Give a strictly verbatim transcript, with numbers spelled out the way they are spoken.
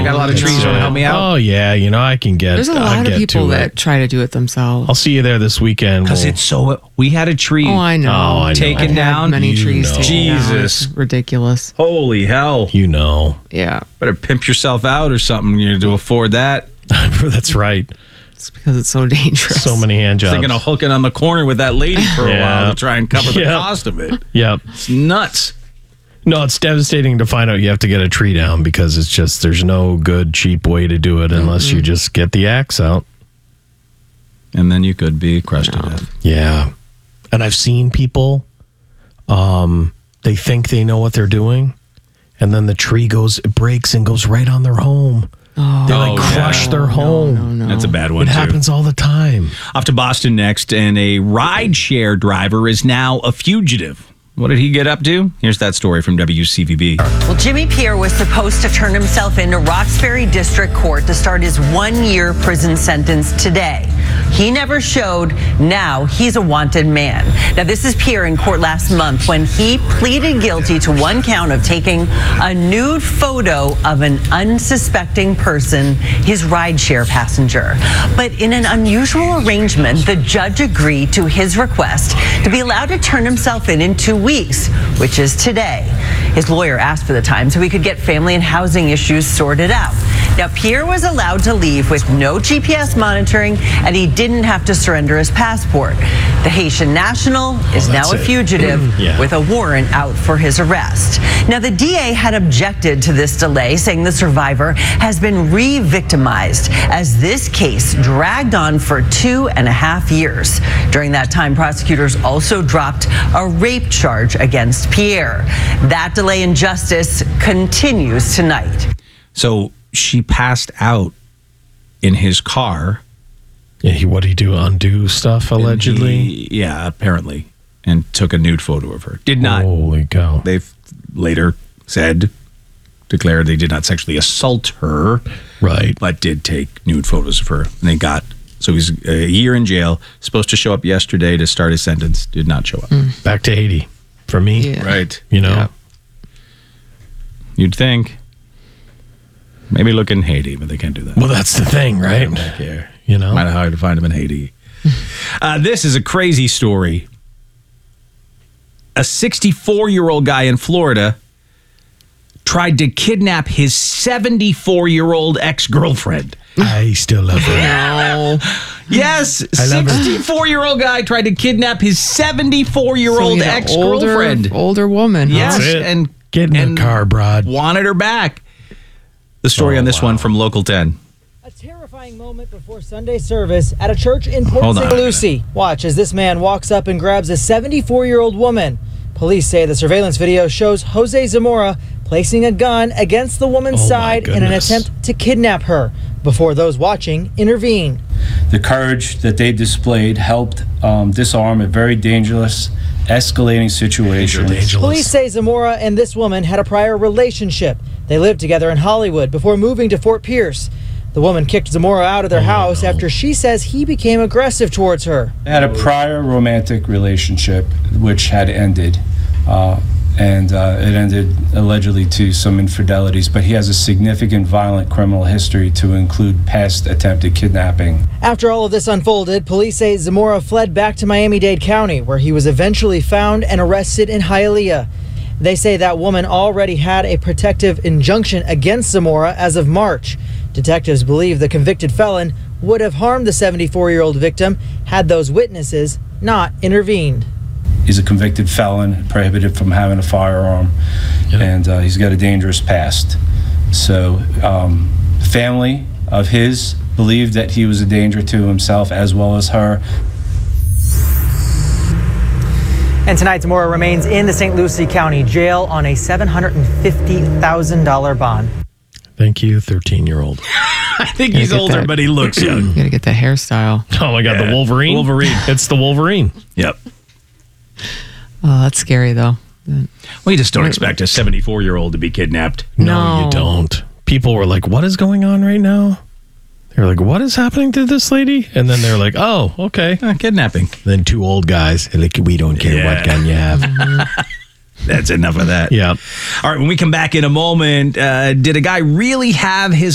got a lot of trees. So, Want to help me out? Oh, yeah. You know, I can get There's a I'll lot of get people to that it. try to do it themselves. I'll see you there this weekend. Because We'll- it's so. We had a tree. Oh, I know. Oh, I know. Taken I've had down? many You trees know. taken Jesus. down. It's ridiculous. Holy hell! You know. Yeah. Better pimp yourself out or something you know, to afford that. That's right. It's because it's so dangerous. So many hand jobs. Thinking of hooking on the corner with that lady for a Yeah. while to try and cover the Yeah. cost of it. Yep. It's nuts. No, it's devastating to find out you have to get a tree down because it's just, there's no good, cheap way to do it unless Mm-hmm. you just get the axe out. And then you could be crushed to death. Yeah. And I've seen people, um, they think they know what they're doing, and then the tree goes, it breaks and goes right on their home. Oh, They like Oh, crush yeah. their home. no, no. That's a bad one, It too. happens all the time. Off to Boston next, and a rideshare driver is now a fugitive. What did he get up to? Here's that story from W C V B. Well, Jimmy Pierre was supposed to turn himself into Roxbury District Court to start his one-year prison sentence today. He never showed. Now he's a wanted man. Now, this is Pierre in court last month when he pleaded guilty to one count of taking a nude photo of an unsuspecting person, his rideshare passenger. But in an unusual arrangement, the judge agreed to his request to be allowed to turn himself in in two weeks, which is today. His lawyer asked for the time so he could get family and housing issues sorted out. Now, Pierre was allowed to leave with no G P S monitoring, and he didn't have to surrender his passport. The Haitian national is Oh, now that's a it. fugitive Yeah. with a warrant out for his arrest. Now, the D A had objected to this delay, saying the survivor has been re-victimized as this case dragged on for two and a half years. During that time, prosecutors also dropped a rape charge against Pierre. That delay in justice continues tonight. So she passed out in his car. Yeah, he, what did he do? Undo stuff, allegedly? He- yeah, apparently. And took a nude photo of her. Did not. Holy cow. They've later said, declared they did not sexually assault her, Right. but did take nude photos of her. And they got, so he's a year in jail, supposed to show up yesterday to start his sentence, did not show up. Back to Haiti for me. Yeah. Right. You know? Yeah. You'd think. Maybe look in Haiti, but they can't do that. Well, that's the thing, right? Back here. You know? Might have hard to find him in Haiti. uh, this is a crazy story. A sixty-four-year-old guy in Florida tried to kidnap his seventy-four-year-old ex-girlfriend. I still love her. No. Yes, I love her. sixty-four-year-old guy tried to kidnap his So seventy-four-year-old he had an ex-girlfriend. Older, older woman. huh? Yes, That's it. and Get in and the car, broad. wanted her back. The story Oh, on this wow. one from Local ten. A terrifying moment before Sunday service at a church in Port Hold on Saint a minute. Lucie. Watch as this man walks up and grabs a seventy-four-year-old woman. Police say the surveillance video shows Jose Zamora placing a gun against the woman's Oh, my side in an goodness. attempt to kidnap her before those watching intervene. The courage that they displayed helped um, disarm a very dangerous, escalating situation. Dangerous. Police say Zamora and this woman had a prior relationship. They lived together in Hollywood before moving to Fort Pierce. The woman kicked Zamora out of their Oh, house no. after she says he became aggressive towards her. They had a prior romantic relationship which had ended, uh, and uh, it ended allegedly to some infidelities, but he has a significant violent criminal history to include past attempted kidnapping. After all of this unfolded, police say Zamora fled back to Miami-Dade County, where he was eventually found and arrested in Hialeah. They say that woman already had a protective injunction against Zamora as of March. Detectives believe the convicted felon would have harmed the seventy-four-year-old victim had those witnesses not intervened. He's a convicted felon, prohibited from having a firearm, Yep. and uh, he's got a dangerous past. So, um, family of his believed that he was a danger to himself as well as her. And tonight, Zamora remains in the Saint Lucie County Jail on a seven hundred fifty thousand dollars bond. Thank you, thirteen-year-old. I think Yeah, he's get older, that. but he looks young. You gotta get that hairstyle. Oh, my God, Yeah. the Wolverine? Wolverine. It's the Wolverine. Yep. Oh, that's scary though. Well, you just don't expect a seventy-four-year-old to be kidnapped. No, No. you don't. People were like, what is going on right now? They're like, what is happening to this lady? And then they're like, oh, okay. Uh, kidnapping. Then two old guys, are like, we don't care Yeah. what gun you have. That's enough of that. Yeah. All right, when we come back in a moment, uh, did a guy really have his